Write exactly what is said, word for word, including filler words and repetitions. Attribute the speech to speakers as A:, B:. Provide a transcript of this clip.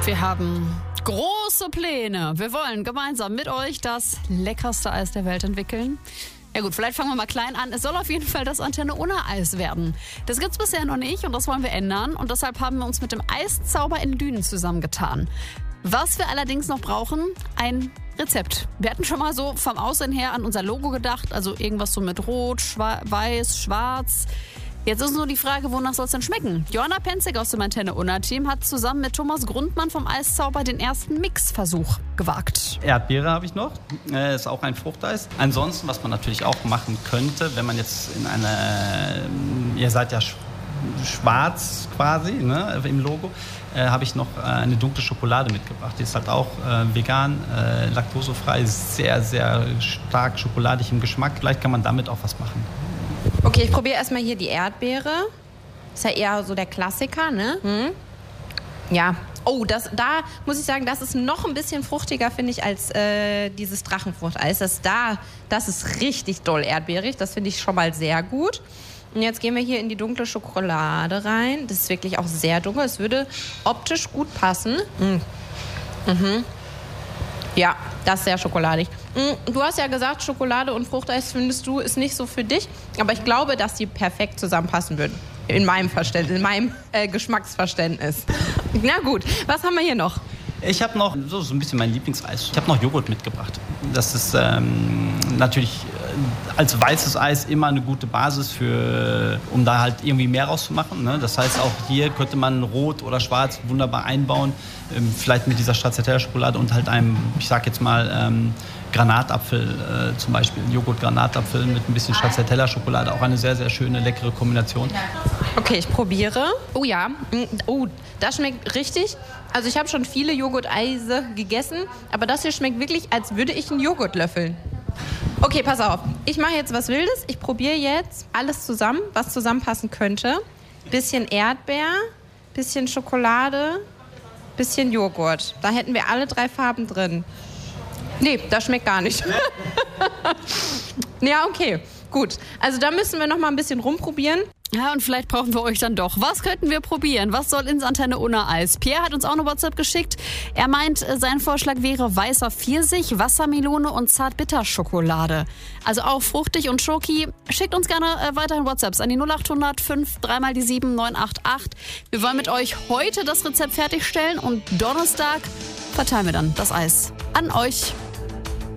A: Wir haben große Pläne. Wir wollen gemeinsam mit euch das leckerste Eis der Welt entwickeln. Ja gut, vielleicht fangen wir mal klein an. Es soll auf jeden Fall das Antenne Unna Eis werden. Das gibt's bisher noch nicht und das wollen wir ändern. Und deshalb haben wir uns mit dem Eiszauber in Lünen zusammengetan. Was wir allerdings noch brauchen, ein Rezept. Wir hatten schon mal so vom Aussehen her an unser Logo gedacht. Also irgendwas so mit Rot, Schwa- Weiß, Schwarz. Jetzt ist nur die Frage, wonach soll es denn schmecken? Johanna Penzig aus dem Antenne Unna Team hat zusammen mit Thomas Grundmann vom Eiszauber den ersten Mixversuch gewagt.
B: Erdbeere habe ich noch, äh, ist auch ein Fruchteis. Ansonsten, was man natürlich auch machen könnte, wenn man jetzt in eine, ihr seid ja sch- schwarz quasi, ne, im Logo, äh, habe ich noch äh, eine dunkle Schokolade mitgebracht. Die ist halt auch äh, vegan, äh, laktosefrei, sehr, sehr stark schokoladig im Geschmack. Vielleicht kann man damit auch was machen.
C: Okay, ich probiere erstmal hier die Erdbeere. Ist ja eher so der Klassiker, ne? Hm. Ja. Oh, das, da muss ich sagen, das ist noch ein bisschen fruchtiger, finde ich, als äh, dieses Drachenfruchteis. Das, da, das ist richtig doll erdbeerig. Das finde ich schon mal sehr gut. Und jetzt gehen wir hier in die dunkle Schokolade rein. Das ist wirklich auch sehr dunkel. Es würde optisch gut passen. Mhm. Mhm. Ja, das ist sehr schokoladig. Du hast ja gesagt, Schokolade und Fruchteis findest du ist nicht so für dich. Aber ich glaube, dass die perfekt zusammenpassen würden. In meinem Verständnis, in meinem äh, Geschmacksverständnis. Na gut, was haben wir hier noch?
B: Ich habe noch so, so ein bisschen mein Lieblingseis. Ich habe noch Joghurt mitgebracht. Das ist ähm, natürlich äh, als weißes Eis immer eine gute Basis, für, um da halt irgendwie mehr rauszumachen. Ne? Das heißt, auch hier könnte man Rot oder Schwarz wunderbar einbauen. Ähm, vielleicht mit dieser Stracciatella-Schokolade und halt einem, ich sag jetzt mal, ähm, Granatapfel äh, zum Beispiel. Joghurt-Granatapfel mit ein bisschen Stracciatella-Schokolade. Auch eine sehr, sehr schöne, leckere Kombination.
C: Okay, ich probiere. Oh ja, oh, das schmeckt richtig. Also ich habe schon viele Joghurt-Eise gegessen, aber das hier schmeckt wirklich, als würde ich einen Joghurt löffeln. Okay, pass auf. Ich mache jetzt was Wildes. Ich probiere jetzt alles zusammen, was zusammenpassen könnte. Bisschen Erdbeer, bisschen Schokolade, bisschen Joghurt. Da hätten wir alle drei Farben drin. Nee, das schmeckt gar nicht. Ja, okay, gut. Also da müssen wir noch mal ein bisschen rumprobieren.
A: Ja, und vielleicht brauchen wir euch dann doch. Was könnten wir probieren? Was soll ins Antenne Unna Eis? Pierre hat uns auch eine WhatsApp geschickt. Er meint, sein Vorschlag wäre weißer Pfirsich, Wassermelone und Zartbitterschokolade. Also auch fruchtig und schoki. Schickt uns gerne äh, weiterhin WhatsApps an die null acht hundert fünf dreimal die sieben neun acht acht. Wir wollen mit euch heute das Rezept fertigstellen und Donnerstag verteilen wir dann das Eis an euch.